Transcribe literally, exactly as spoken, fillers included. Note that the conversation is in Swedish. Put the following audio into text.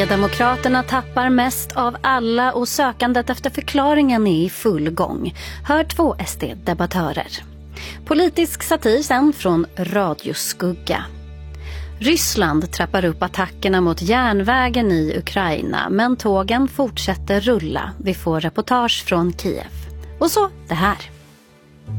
Demokraterna tappar mest av alla och sökandet efter förklaringen är i full gång. Hör två S D-debattörer. Politisk satir sen från Radioskugga. Ryssland trappar upp attackerna mot järnvägen i Ukraina, men tågen fortsätter rulla. Vi får reportage från Kiev. Och så det här.